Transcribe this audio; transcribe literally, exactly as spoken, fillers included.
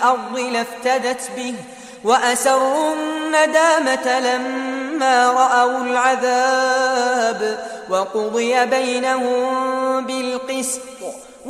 الأرض لافتدت به وأسروا الندامة لما رأوا العذاب وقضي بينهم بالقسط